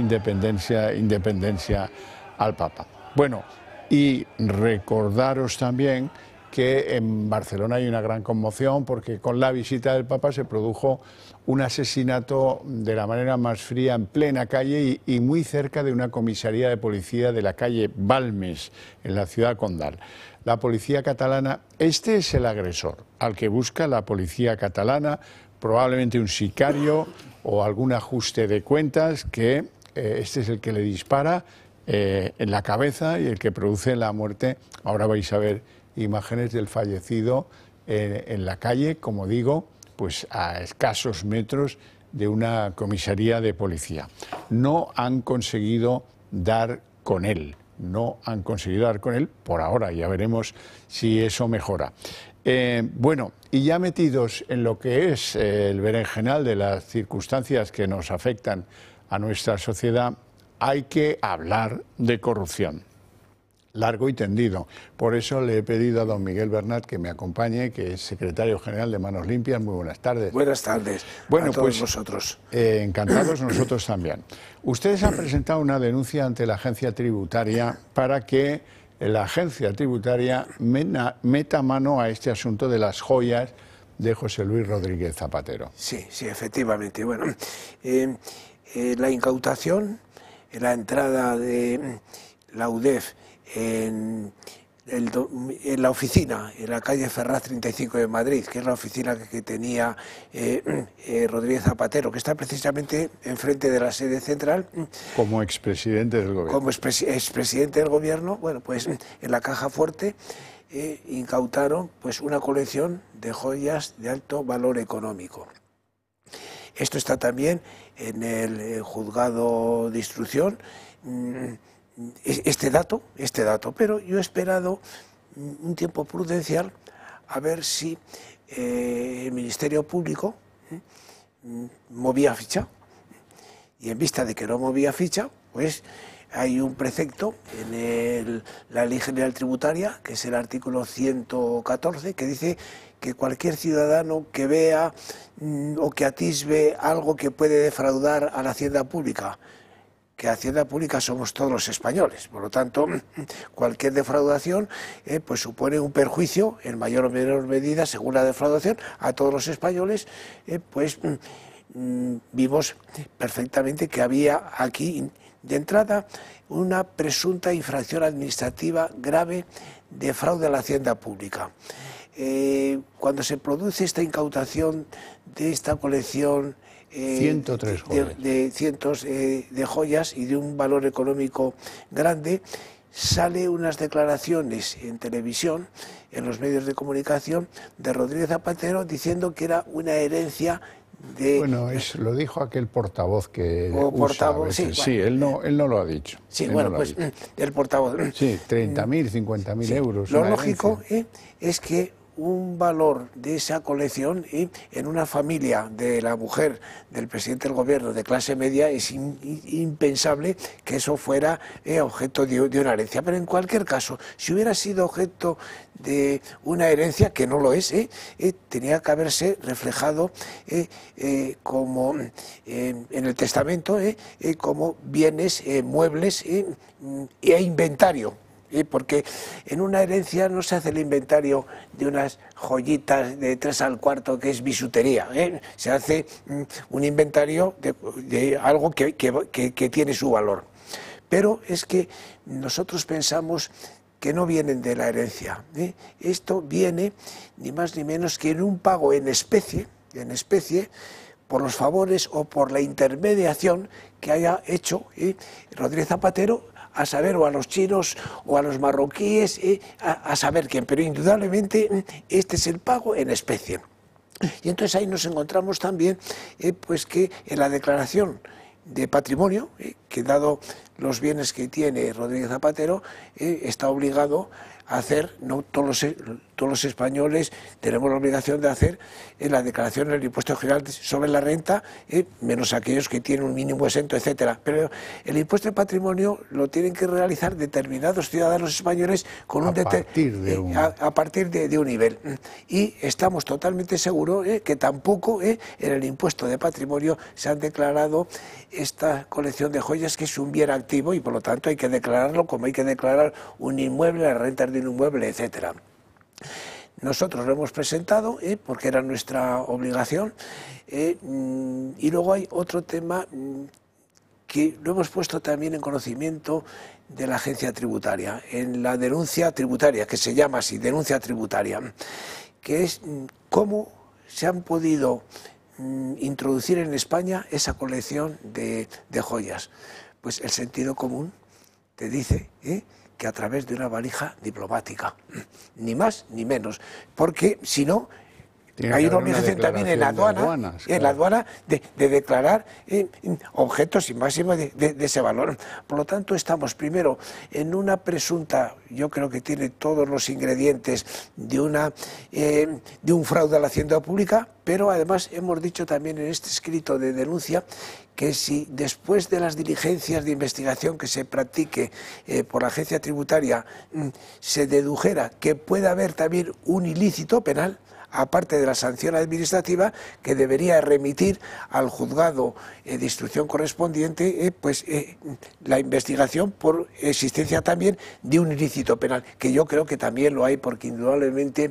independencia al Papa. Bueno, y recordaros también que en Barcelona hay una gran conmoción porque con la visita del Papa se produjo un asesinato de la manera más fría en plena calle y muy cerca de una comisaría de policía de la calle Balmes, en la ciudad condal. La policía catalana, este es el agresor al que busca la policía catalana, probablemente un sicario o algún ajuste de cuentas, que este es el que le dispara en la cabeza y el que produce la muerte. Ahora vais a ver imágenes del fallecido en la calle, como digo, pues a escasos metros de una comisaría de policía. No han conseguido dar con él, por ahora, ya veremos si eso mejora. Bueno, y ya metidos en lo que es el berenjenal de las circunstancias que nos afectan a nuestra sociedad, hay que hablar de corrupción. Largo y tendido. Por eso le he pedido a don Miguel Bernat que me acompañe, que es secretario general de Manos Limpias. Muy buenas tardes. Buenas tardes a todos vosotros. Encantados nosotros también. Ustedes han presentado una denuncia ante la agencia tributaria para que la agencia tributaria meta mano a este asunto de las joyas de José Luis Rodríguez Zapatero. Sí, efectivamente. Bueno, la incautación, la entrada de la UDEF en la oficina, en la calle Ferraz 35 de Madrid, que es la oficina que tenía Rodríguez Zapatero, que está precisamente enfrente de la sede central. Como expresidente del gobierno. Como expresidente del gobierno, bueno, pues en la caja fuerte incautaron pues una colección de joyas de alto valor económico. Esto está también en el juzgado de instrucción. Este dato, pero yo he esperado un tiempo prudencial a ver si el Ministerio Público movía ficha, y en vista de que no movía ficha, pues hay un precepto en la Ley General Tributaria, que es el artículo 114, que dice que cualquier ciudadano que vea o que atisbe algo que puede defraudar a la hacienda pública, que Hacienda Pública somos todos los españoles, por lo tanto, cualquier defraudación pues supone un perjuicio, en mayor o menor medida, según la defraudación, a todos los españoles. Pues vimos perfectamente que había aquí, de entrada, una presunta infracción administrativa grave de fraude a la Hacienda Pública. Cuando se produce esta incautación de esta colección 103 joyas. de cientos de joyas y de un valor económico grande, sale unas declaraciones en televisión, en los medios de comunicación, de Rodríguez Zapatero diciendo que era una herencia de... Bueno, lo dijo aquel portavoz que portavoz, sí, bueno, sí, él no lo ha dicho. Sí, bueno, pues el portavoz... Sí, 30.000, 50.000 euros. Lo lógico es que un valor de esa colección en una familia de la mujer del presidente del gobierno de clase media es impensable que eso fuera objeto de una herencia. Pero en cualquier caso, si hubiera sido objeto de una herencia, que no lo es, tenía que haberse reflejado como en el testamento, como bienes, muebles e inventario. Porque en una herencia no se hace el inventario de unas joyitas de 3 al cuarto que es bisutería, se hace un inventario de algo que tiene su valor. Pero es que nosotros pensamos que no vienen de la herencia, esto viene ni más ni menos que en un pago en especie, por los favores o por la intermediación que haya hecho Rodríguez Zapatero, a saber, o a los chinos o a los marroquíes, a saber quién, pero indudablemente este es el pago en especie. Y entonces ahí nos encontramos también pues que en la declaración de patrimonio, que dado los bienes que tiene Rodríguez Zapatero, está obligado a hacer, no todos los españoles tenemos la obligación de hacer la declaración del impuesto general sobre la renta, menos aquellos que tienen un mínimo exento, etcétera. Pero el impuesto de patrimonio lo tienen que realizar determinados ciudadanos españoles con a partir de un nivel. Y estamos totalmente seguros que tampoco en el impuesto de patrimonio se han declarado esta colección de joyas joyas, que es un bien activo y por lo tanto hay que declararlo como hay que declarar un inmueble, las rentas de un inmueble, etcétera. Nosotros lo hemos presentado porque era nuestra obligación y luego hay otro tema que lo hemos puesto también en conocimiento de la agencia tributaria, en la denuncia tributaria, que se llama así, denuncia tributaria, que es cómo se han podido introducir en España esa colección de joyas. Pues el sentido común te dice que a través de una valija diplomática, ni más ni menos, porque si no, hay una obligación también en la aduana, de declarar objetos y máximos de ese valor. Por lo tanto, estamos primero en una presunta, yo creo que tiene todos los ingredientes de un fraude a la hacienda pública, pero además hemos dicho también en este escrito de denuncia que si después de las diligencias de investigación que se practique por la agencia tributaria se dedujera que puede haber también un ilícito penal, aparte de la sanción administrativa, que debería remitir al juzgado de instrucción correspondiente la investigación por existencia también de un ilícito penal, que yo creo que también lo hay, porque indudablemente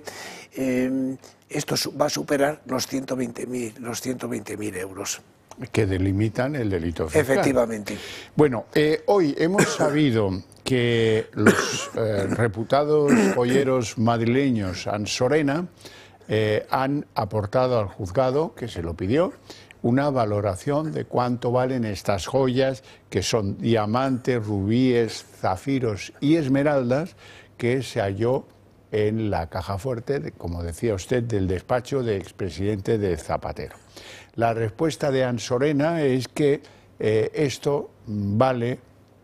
esto va a superar los 120.000 euros. Que delimitan el delito fiscal. Efectivamente. Bueno, hoy hemos sabido que los reputados joyeros madrileños Ansorena han aportado al juzgado, que se lo pidió, una valoración de cuánto valen estas joyas, que son diamantes, rubíes, zafiros y esmeraldas, que se halló en la caja fuerte, como decía usted, del despacho del expresidente de Zapatero. La respuesta de Ansorena es que esto vale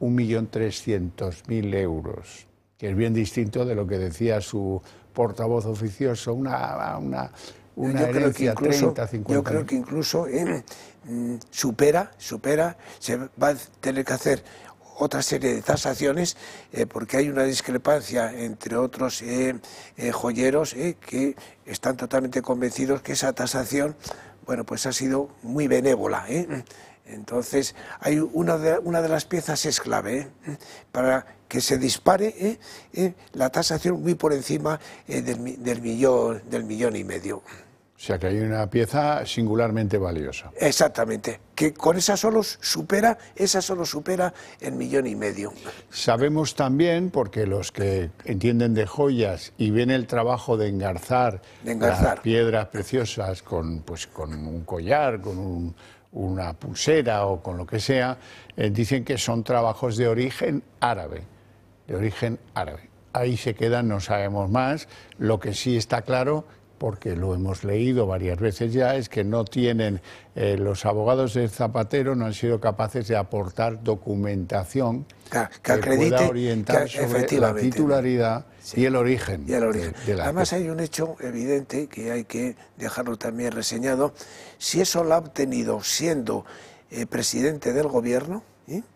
1.300.000 euros, que es bien distinto de lo que decía su portavoz oficioso, una herencia 30, 50. Yo creo que incluso supera, se va a tener que hacer otra serie de tasaciones porque hay una discrepancia entre otros joyeros que están totalmente convencidos que esa tasación, bueno, pues ha sido muy benévola. Entonces, hay una de las piezas es clave para que se dispare la tasación muy por encima del millón y medio. O sea que hay una pieza singularmente valiosa. Exactamente, que con esa solo supera el millón y medio. Sabemos también, porque los que entienden de joyas y ven el trabajo de engarzar las piedras preciosas con un collar, con una pulsera o con lo que sea, dicen que son trabajos de origen árabe. Ahí se quedan, no sabemos más. Lo que sí está claro, porque lo hemos leído varias veces ya, es que no tienen, los abogados de Zapatero no han sido capaces de aportar documentación que acredite, pueda orientar sobre la titularidad y el origen. De la Además hay un hecho evidente que hay que dejarlo también reseñado. Si eso lo ha obtenido siendo presidente del gobierno,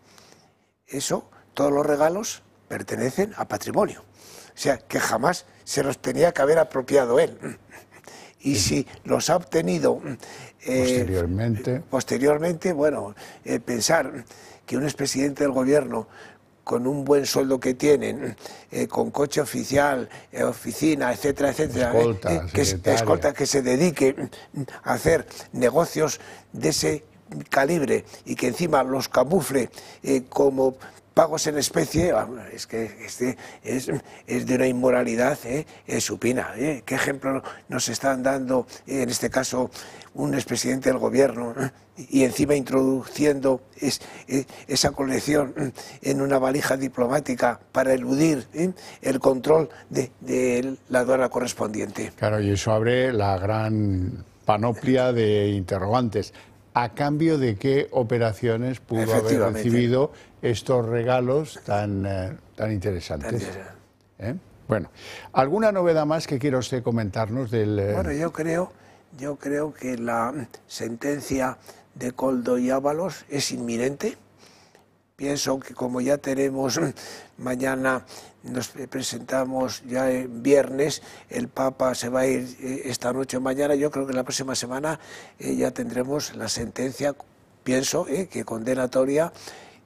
todos los regalos pertenecen a patrimonio. O sea, que jamás se los tenía que haber apropiado él. Y si los ha obtenido posteriormente, bueno, pensar que un expresidente del gobierno con un buen sueldo que tienen, con coche oficial, oficina, etcétera, etcétera, escolta, que se dedique a hacer negocios de ese calibre y que encima los camufle como pagos en especie, es que es de una inmoralidad supina. ¿Qué ejemplo nos están dando, en este caso, un expresidente del gobierno y encima introduciendo esa colección en una valija diplomática para eludir el control de la aduana correspondiente? Claro, y eso abre la gran panoplia de interrogantes. ¿A cambio de qué operaciones pudo haber recibido estos regalos tan interesantes? Bueno, ¿alguna novedad más que quiera usted comentarnos del...? Bueno, yo creo que la sentencia de Koldo y Ábalos es inminente. Pienso que como ya tenemos mañana, nos presentamos ya en viernes, el Papa se va a ir esta noche o mañana, yo creo que la próxima semana ya tendremos la sentencia, pienso, que condenatoria,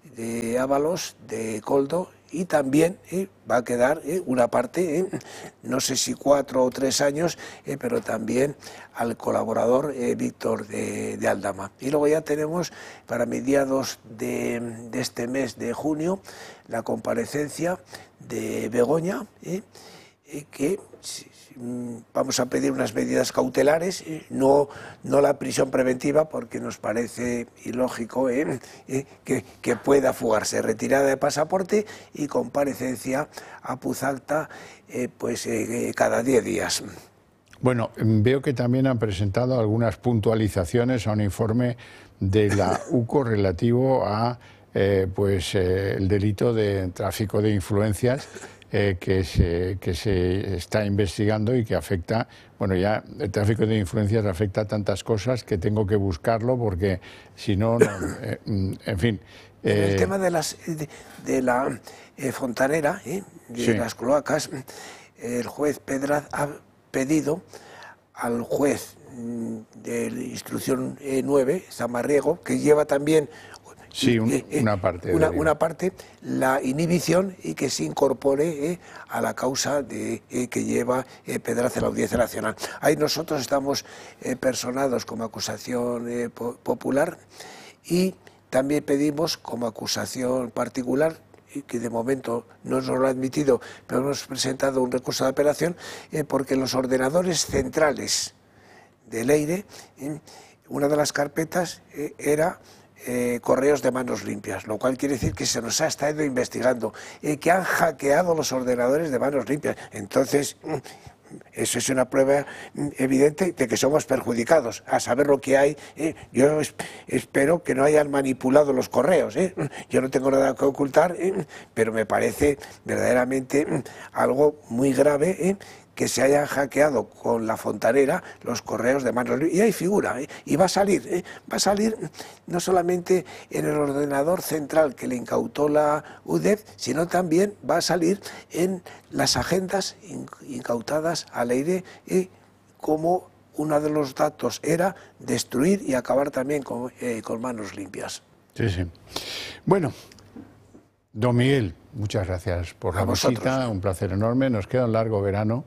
de Ábalos, de Koldo, y también va a quedar una parte, no sé si 4 o 3 años, pero también al colaborador Víctor de Aldama. Y luego ya tenemos para mediados de este mes de junio la comparecencia de Begoña, que vamos a pedir unas medidas cautelares, no la prisión preventiva, porque nos parece ilógico que pueda fugarse, retirada de pasaporte y comparecencia a Puzacta cada 10 días. Bueno, veo que también han presentado algunas puntualizaciones a un informe de la UCO relativo a el delito de tráfico de influencias que se está investigando y que afecta, bueno, ya el tráfico de influencias afecta a tantas cosas que tengo que buscarlo porque si no, en fin. El tema de la fontanera, de las cloacas, el juez Pedraz ha pedido al juez de instrucción 9, Zamarriego, que lleva también una parte, la inhibición, y que se incorpore a la causa que lleva Pedraz en la Audiencia Nacional. Ahí nosotros estamos personados como acusación popular, y también pedimos como acusación particular, que de momento no nos lo ha admitido, pero hemos presentado un recurso de apelación, porque los ordenadores centrales del EIRE, una de las carpetas era correos de manos limpias, lo cual quiere decir que se nos ha estado investigando, que han hackeado los ordenadores de manos limpias. Entonces, eso es una prueba evidente de que somos perjudicados. A saber lo que hay, yo espero que no hayan manipulado los correos. Yo no tengo nada que ocultar, pero me parece verdaderamente algo muy grave que se hayan hackeado con la fontanera los correos de manos libres. Y ahí figura, y va a salir no solamente en el ordenador central que le incautó la UDEF, sino también va a salir en las agendas incautadas al EIRE, como uno de los datos era destruir y acabar también con manos limpias. Sí, sí. Bueno, don Miguel, muchas gracias por la visita, un placer enorme. Nos queda un largo verano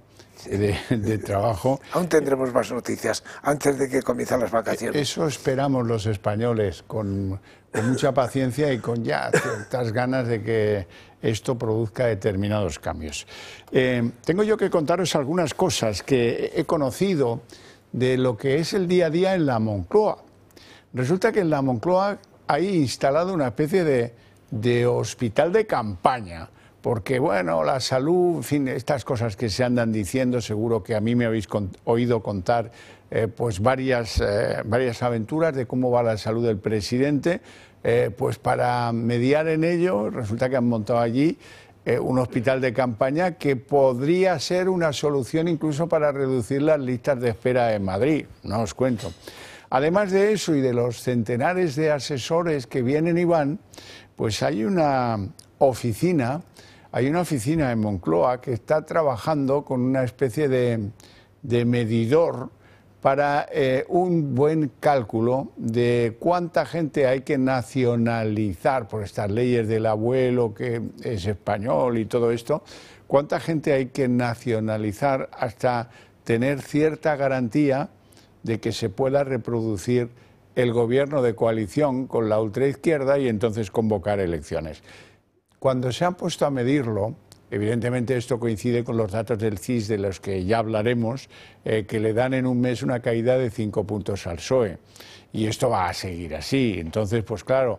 de trabajo. Aún tendremos más noticias antes de que comiencen las vacaciones. Eso esperamos los españoles, con mucha paciencia y con ya ciertas ganas de que esto produzca determinados cambios. Tengo yo que contaros algunas cosas que he conocido de lo que es el día a día en la Moncloa. Resulta que en la Moncloa hay instalado una especie de hospital de campaña, porque, bueno, la salud, en fin, estas cosas que se andan diciendo, seguro que a mí me habéis oído contar pues varias aventuras de cómo va la salud del presidente. Pues para mediar en ello, resulta que han montado allí un hospital de campaña que podría ser una solución incluso para reducir las listas de espera en Madrid, no os cuento. Además de eso y de los centenares de asesores que vienen y van, pues hay una oficina en Moncloa que está trabajando con una especie de medidor para un buen cálculo de cuánta gente hay que nacionalizar por estas leyes del abuelo que es español y todo esto, cuánta gente hay que nacionalizar hasta tener cierta garantía de que se pueda reproducir el gobierno de coalición con la ultraizquierda y entonces convocar elecciones. Cuando se han puesto a medirlo, evidentemente esto coincide con los datos del CIS de los que ya hablaremos, que le dan en un mes una caída de 5 puntos al PSOE. Y esto va a seguir así. Entonces, pues claro,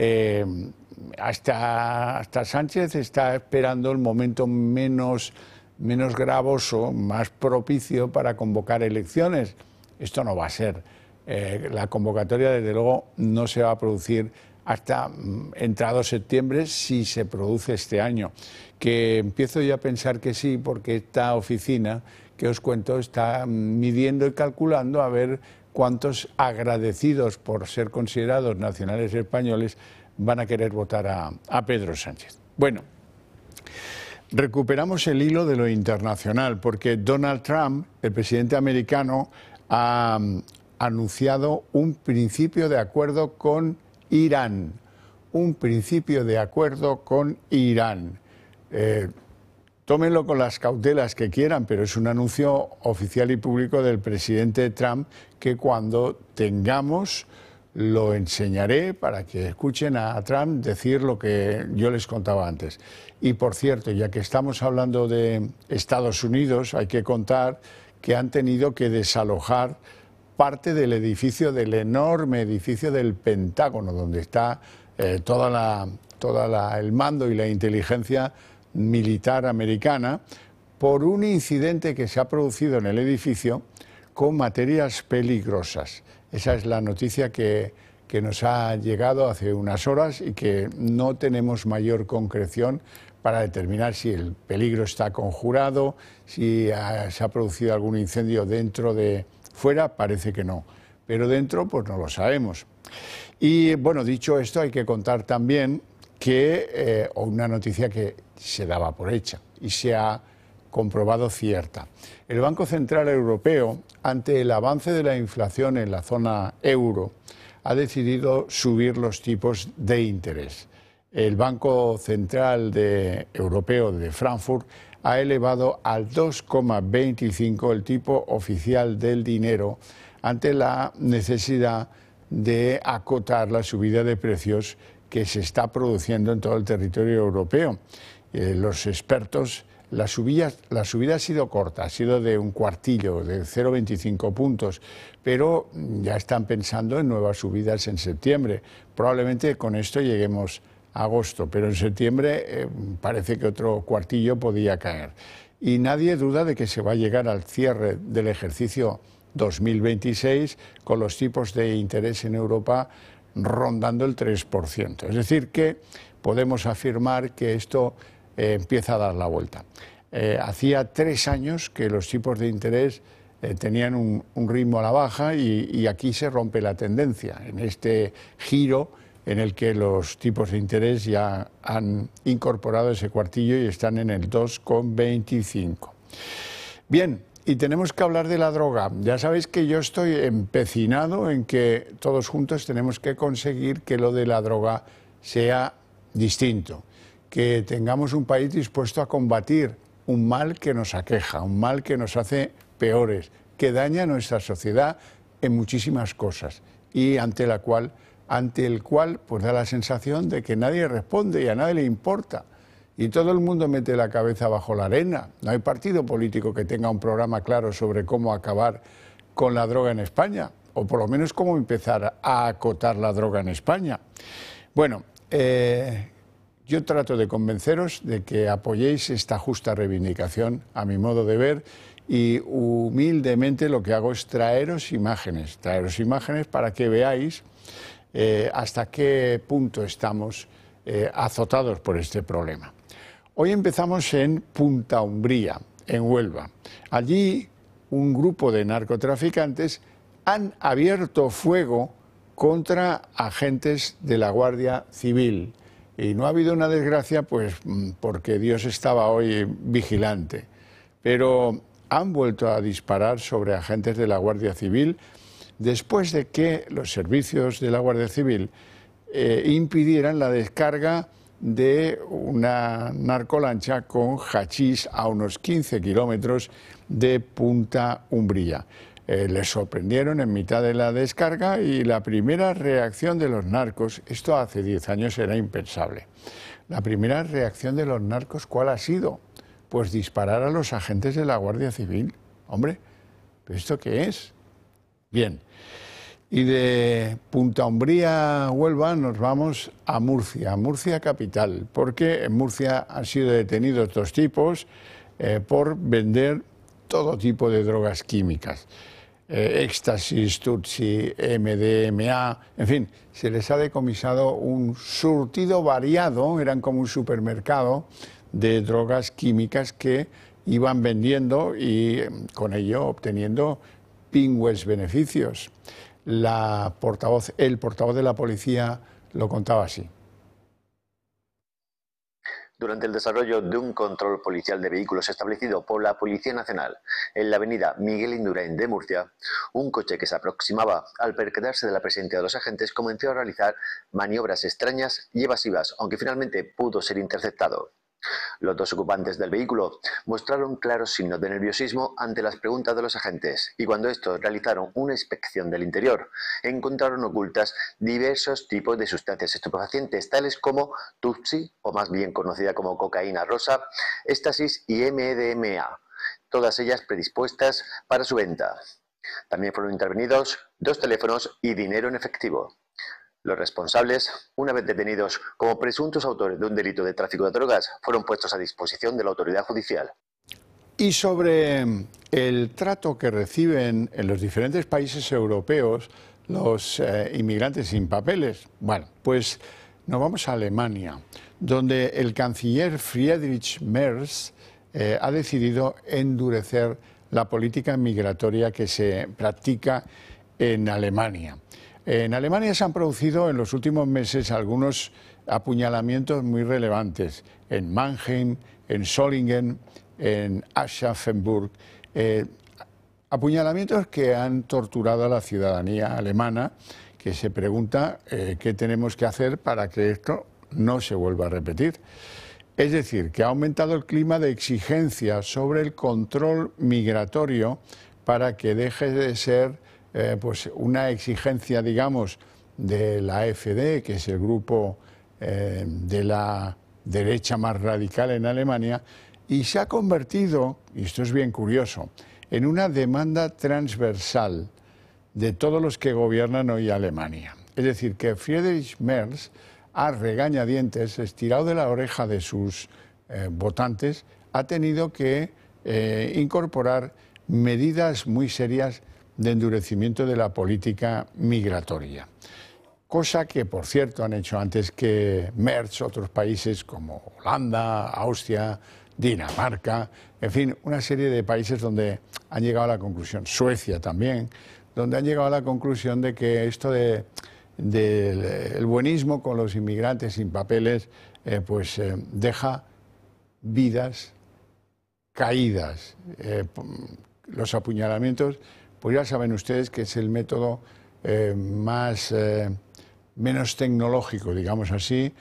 hasta Sánchez está esperando el momento menos gravoso, más propicio para convocar elecciones. Esto no va a ser. La convocatoria, desde luego, no se va a producir hasta entrado septiembre, si se produce este año, que empiezo yo a pensar que sí, porque esta oficina que os cuento está midiendo y calculando a ver cuántos agradecidos por ser considerados nacionales españoles van a querer votar a Pedro Sánchez. Bueno, recuperamos el hilo de lo internacional, porque Donald Trump, el presidente americano, ha anunciado un principio de acuerdo con Irán, un principio de acuerdo con Irán. Tómenlo con las cautelas que quieran, pero es un anuncio oficial y público del presidente Trump que cuando tengamos lo enseñaré para que escuchen a Trump decir lo que yo les contaba antes. Y por cierto, ya que estamos hablando de Estados Unidos, hay que contar que han tenido que desalojar parte del edificio, del enorme edificio del Pentágono, donde está el mando y la inteligencia militar americana, por un incidente que se ha producido en el edificio con materias peligrosas. Esa es la noticia que nos ha llegado hace unas horas y que no tenemos mayor concreción para determinar si el peligro está conjurado, si se ha producido algún incendio dentro de... Fuera parece que no, pero dentro pues no lo sabemos. Y bueno, dicho esto, hay que contar también que una noticia que se daba por hecha y se ha comprobado cierta. El Banco Central Europeo, ante el avance de la inflación en la zona euro, ha decidido subir los tipos de interés. El Banco Central Europeo de Frankfurt ha elevado al 2,25 el tipo oficial del dinero ante la necesidad de acotar la subida de precios que se está produciendo en todo el territorio europeo. Los expertos, la subida ha sido corta, ha sido de un cuartillo, de 0,25 puntos, pero ya están pensando en nuevas subidas en septiembre. Probablemente con esto lleguemos a agosto, pero en septiembre parece que otro cuartillo podía caer. Y nadie duda de que se va a llegar al cierre del ejercicio 2026 con los tipos de interés en Europa rondando el 3%. Es decir, que podemos afirmar que esto empieza a dar la vuelta. Hacía 3 años que los tipos de interés tenían un ritmo a la baja y aquí se rompe la tendencia, en este giro en el que los tipos de interés ya han incorporado ese cuartillo y están en el 2,25. Bien, y tenemos que hablar de la droga. Ya sabéis que yo estoy empecinado en que todos juntos tenemos que conseguir que lo de la droga sea distinto, que tengamos un país dispuesto a combatir un mal que nos aqueja, un mal que nos hace peores, que daña a nuestra sociedad en muchísimas cosas y ante el cual pues da la sensación de que nadie responde y a nadie le importa. Y todo el mundo mete la cabeza bajo la arena. No hay partido político que tenga un programa claro sobre cómo acabar con la droga en España, o por lo menos cómo empezar a acotar la droga en España. Bueno, yo trato de convenceros de que apoyéis esta justa reivindicación, a mi modo de ver, y humildemente lo que hago es traeros imágenes para que veáis hasta qué punto estamos azotados por este problema. Hoy empezamos en Punta Umbría, en Huelva. Allí un grupo de narcotraficantes han abierto fuego contra agentes de la Guardia Civil. Y no ha habido una desgracia, pues porque Dios estaba hoy vigilante. Pero han vuelto a disparar sobre agentes de la Guardia Civil después de que los servicios de la Guardia Civil impidieran la descarga de una narcolancha con hachís a unos 15 kilómetros de Punta Umbría. Les sorprendieron en mitad de la descarga y la primera reacción de los narcos, esto hace 10 años era impensable, la primera reacción de los narcos, ¿cuál ha sido? Pues disparar a los agentes de la Guardia Civil. Hombre, ¿pero esto qué es? Bien. Y de Punta Umbría, Huelva, nos vamos a Murcia capital, porque en Murcia han sido detenidos 2 tipos por vender todo tipo de drogas químicas. Éxtasis, tutsi, MDMA, en fin, se les ha decomisado un surtido variado, eran como un supermercado de drogas químicas que iban vendiendo y con ello obteniendo pingües beneficios. El portavoz de la policía lo contaba así. Durante el desarrollo de un control policial de vehículos establecido por la Policía Nacional en la avenida Miguel Indurain de Murcia, un coche que se aproximaba al percatarse de la presencia de los agentes comenzó a realizar maniobras extrañas y evasivas, aunque finalmente pudo ser interceptado. Los dos ocupantes del vehículo mostraron claros signos de nerviosismo ante las preguntas de los agentes y cuando estos realizaron una inspección del interior, encontraron ocultas diversos tipos de sustancias estupefacientes tales como Tutsi, o más bien conocida como cocaína rosa, éxtasis y MDMA, todas ellas predispuestas para su venta. También fueron intervenidos 2 teléfonos y dinero en efectivo. Los responsables, una vez detenidos como presuntos autores de un delito de tráfico de drogas, fueron puestos a disposición de la autoridad judicial. Y sobre el trato que reciben en los diferentes países europeos los inmigrantes sin papeles, bueno, pues nos vamos a Alemania, donde el canciller Friedrich Merz ha decidido endurecer la política migratoria que se practica en Alemania. En Alemania se han producido en los últimos meses algunos apuñalamientos muy relevantes en Mannheim, en Solingen, en Aschaffenburg, apuñalamientos que han torturado a la ciudadanía alemana, que se pregunta qué tenemos que hacer para que esto no se vuelva a repetir. Es decir, que ha aumentado el clima de exigencia sobre el control migratorio para que deje de ser pues una exigencia, digamos, de la AfD, que es el grupo de la derecha más radical en Alemania, y se ha convertido, y esto es bien curioso, en una demanda transversal de todos los que gobiernan hoy Alemania. Es decir, que Friedrich Merz a regañadientes, estirado de la oreja de sus votantes, ha tenido que incorporar medidas muy serias de endurecimiento de la política migratoria. Cosa que, por cierto, han hecho antes que Merz otros países como Holanda, Austria, Dinamarca, en fin, una serie de países donde han llegado a la conclusión, Suecia también, donde han llegado a la conclusión de que esto del buenismo con los inmigrantes sin papeles deja vidas caídas. Los apuñalamientos, pues ya saben ustedes que es el método menos tecnológico, digamos así,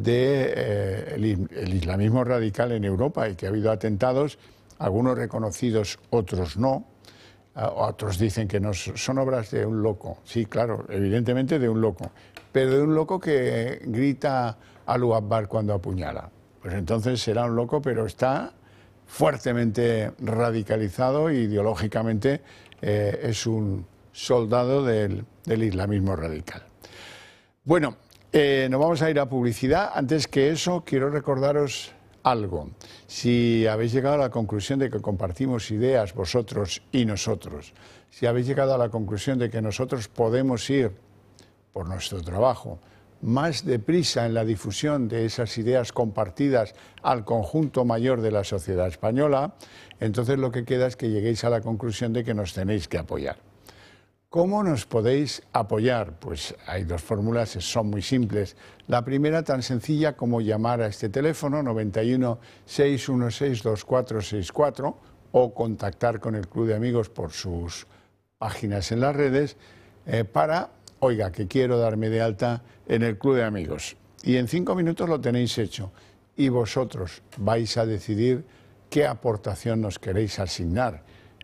del islamismo radical en Europa, y que ha habido atentados, algunos reconocidos, otros no. Otros dicen que no son obras de un loco. Sí, claro, evidentemente de un loco, pero de un loco que grita Allahu Akbar cuando apuñala. Pues entonces será un loco, pero está fuertemente radicalizado e ideológicamente es un soldado del islamismo radical. Bueno, nos vamos a ir a publicidad. Antes que eso, quiero recordaros algo. Si habéis llegado a la conclusión de que compartimos ideas vosotros y nosotros, si habéis llegado a la conclusión de que nosotros podemos ir, por nuestro trabajo, más deprisa en la difusión de esas ideas compartidas al conjunto mayor de la sociedad española, entonces lo que queda es que lleguéis a la conclusión de que nos tenéis que apoyar. ¿Cómo nos podéis apoyar? Pues hay 2 fórmulas, son muy simples. La primera, tan sencilla como llamar a este teléfono 91 616 2464 o contactar con el Club de Amigos por sus páginas en las redes para, oiga, que quiero darme de alta en el Club de Amigos. Y en 5 minutos lo tenéis hecho. Y vosotros vais a decidir qué aportación nos queréis asignar.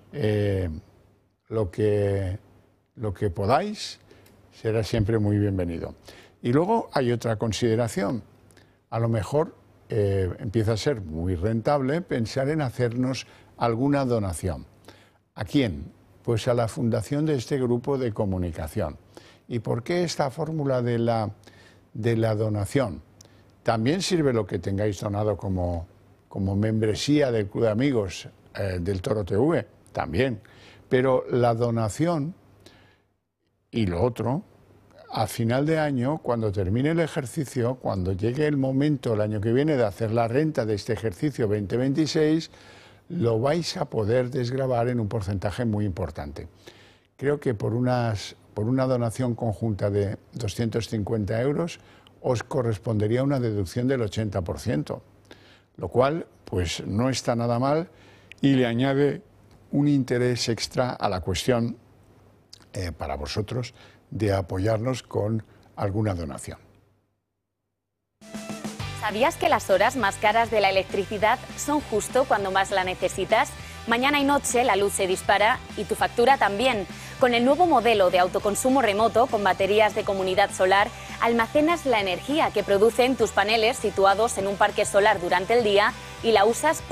Lo que podáis será siempre muy bienvenido. Y luego hay otra consideración. A lo mejor empieza a ser muy rentable pensar en hacernos alguna donación. ¿A quién? Pues a la fundación de este grupo de comunicación. ¿Y por qué esta fórmula de la donación? También sirve lo que tengáis donado como membresía del Club de Amigos del Toro TV, también. Pero la donación y lo otro, a final de año, cuando termine el ejercicio, cuando llegue el momento el año que viene de hacer la renta de este ejercicio 2026, lo vais a poder desgravar en un porcentaje muy importante. Creo que por una donación conjunta de 250 euros os correspondería una deducción del 80%. lo cual pues no está nada mal y le añade un interés extra a la cuestión para vosotros de apoyarnos con alguna donación. ¿Sabías que las horas más caras de la electricidad son justo cuando más la necesitas? Mañana y noche la luz se dispara y tu factura también. Con el nuevo modelo de autoconsumo remoto con baterías de comunidad solar, almacenas la energía que producen tus paneles situados en un parque solar durante el día y la usas